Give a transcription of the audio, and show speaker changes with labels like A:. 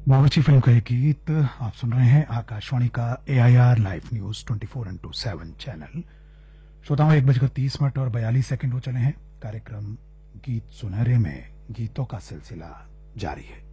A: बावर्ची फिल्म का एक गीत आप सुन रहे हैं आकाशवाणी का AIR live news 24x7 channel. श्रोताओं 1:30 और 42 हो चले हैं। कार्यक्रम गीत सुनहरे में गीतों का सिलसिला जारी है।